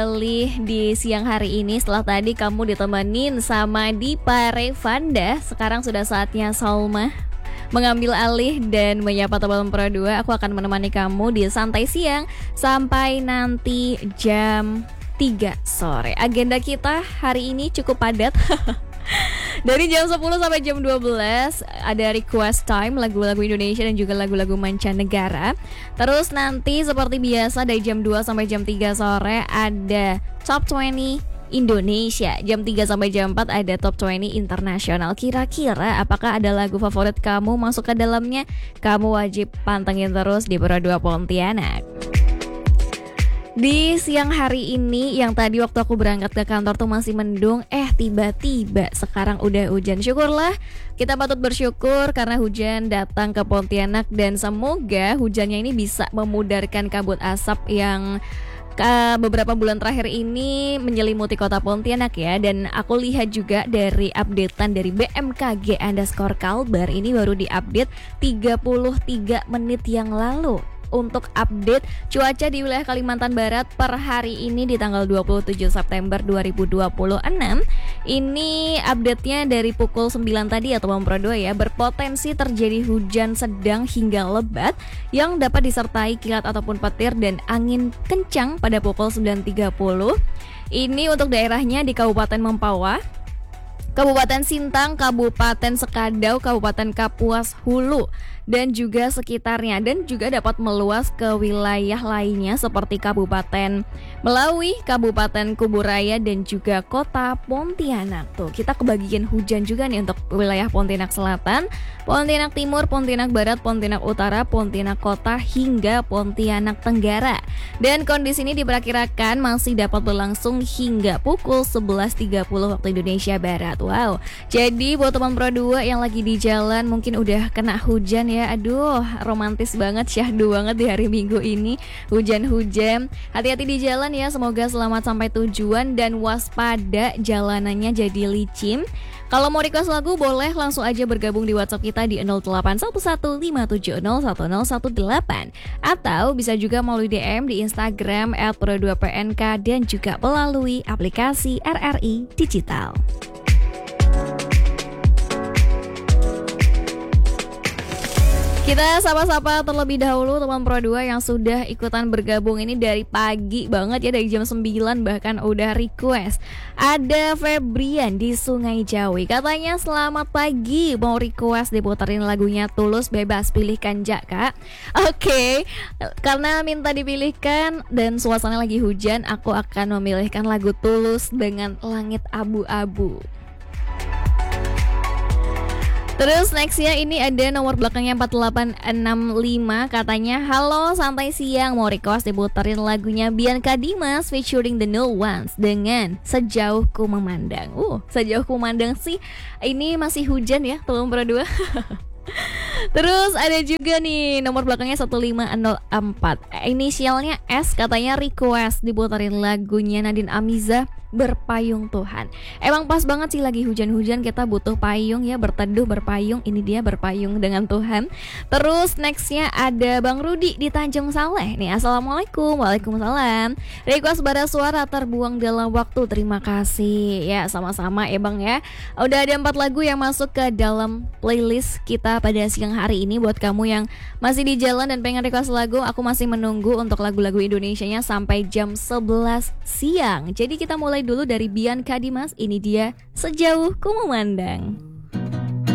Kembali di siang hari ini setelah tadi kamu ditemenin sama Dipa Revanda. Sekarang sudah saatnya Salma mengambil alih dan menyapa teman Pro 2. Aku akan menemani kamu di santai siang sampai nanti jam 3 sore. Agenda kita hari ini cukup padat. Dari jam 10 sampai jam 12 ada request time lagu-lagu Indonesia dan juga lagu-lagu mancanegara. Terus nanti seperti biasa dari jam 2 sampai jam 3 sore ada Top 20 Indonesia. Jam 3 sampai jam 4 ada Top 20 Internasional. Kira-kira apakah ada lagu favorit kamu masuk ke dalamnya? Kamu wajib pantengin terus di Pro 2 Pontianak. Di siang hari ini yang tadi waktu aku berangkat ke kantor tuh masih mendung, tiba-tiba sekarang udah hujan. Syukurlah, kita patut bersyukur karena hujan datang ke Pontianak dan semoga hujannya ini bisa memudarkan kabut asap yang beberapa bulan terakhir ini menyelimuti kota Pontianak ya. Dan aku lihat juga dari updatean dari BMKG_Kalbar ini baru diupdate 33 menit yang lalu untuk update cuaca di wilayah Kalimantan Barat per hari ini di tanggal 27 September 2026. Ini update-nya dari pukul 9 tadi ya teman Pro 2 ya. Berpotensi terjadi hujan sedang hingga lebat yang dapat disertai kilat ataupun petir dan angin kencang pada pukul 9.30. Ini untuk daerahnya di Kabupaten Mempawah, Kabupaten Sintang, Kabupaten Sekadau, Kabupaten Kapuas Hulu dan juga sekitarnya, dan juga dapat meluas ke wilayah lainnya seperti Kabupaten Melawi, Kabupaten Kuburaya dan juga Kota Pontianak. Tuh, kita kebagian hujan juga nih untuk wilayah Pontianak Selatan, Pontianak Timur, Pontianak Barat, Pontianak Utara, Pontianak Kota hingga Pontianak Tenggara. Dan kondisi ini diperkirakan masih dapat berlangsung hingga pukul 11.30 waktu Indonesia Barat. Wow, jadi buat teman Pro 2 yang lagi di jalan mungkin udah kena hujan ya. Aduh, romantis banget, syahdu banget di hari Minggu ini. Hujan-hujan, hati-hati di jalan ya. Semoga selamat sampai tujuan dan waspada jalanannya jadi licin. Kalau mau request lagu boleh langsung aja bergabung di WhatsApp kita di 081157010118 atau bisa juga melalui DM di Instagram @pro2pnk dan juga melalui aplikasi RRI Digital. Kita sapa-sapa terlebih dahulu teman Pro 2 yang sudah ikutan bergabung ini dari pagi banget ya, dari jam 9 bahkan udah request. Ada Febrian di Sungai Jawi, katanya selamat pagi, mau request diputerin lagunya Tulus, bebas pilihkan Jak Kak. Oke, karena minta dipilihkan dan suasana lagi hujan, aku akan memilihkan lagu Tulus dengan Langit Abu-Abu. Terus nextnya ini ada nomor belakangnya 4865, katanya halo santai siang, mau request diputerin lagunya Bianca Dimas featuring The New Ones dengan Sejauh Ku Memandang. Sejauh Ku Memandang sih ini masih hujan ya teman Pro 2. Terus ada juga nih nomor belakangnya 1504, inisialnya S, katanya request diputerin lagunya Nadine Amiza Berpayung Tuhan. Emang pas banget sih lagi hujan-hujan, kita butuh payung ya, berteduh berpayung. Ini dia berpayung dengan Tuhan. Terus nextnya ada Bang Rudi di Tanjung Saleh nih. Assalamualaikum. Waalaikumsalam. Request bara suara terbuang dalam waktu. Terima kasih ya, sama-sama ya Bang ya. Udah ada 4 lagu yang masuk ke dalam playlist kita pada siang hari ini. Buat kamu yang masih di jalan dan pengen request lagu, aku masih menunggu untuk lagu-lagu Indonesianya sampai jam 11 siang. Jadi kita mulai dulu dari Bianca Dimas, ini dia Sejauh Ku Memandang.